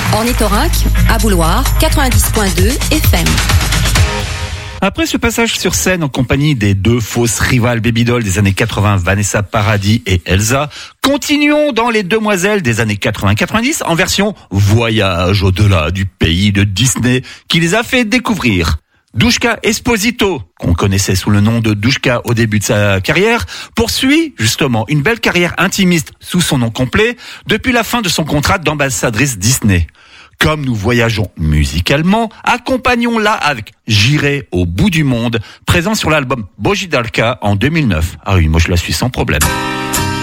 Ornithorynque, à Bouloire, 90.2 FM. Après ce passage sur scène en compagnie des deux fausses rivales baby-dolls des années 80, Vanessa Paradis et Elsa, continuons dans Les Demoiselles des années 80-90 en version voyage au-delà du pays de Disney qui les a fait découvrir. Dushka Esposito, qu'on connaissait sous le nom de Dushka au début de sa carrière, poursuit justement une belle carrière intimiste sous son nom complet depuis la fin de son contrat d'ambassadrice Disney. Comme nous voyageons musicalement, accompagnons-la avec J'irai au bout du monde, présent sur l'album Bojidalka en 2009. Ah oui, moi je la suis sans problème.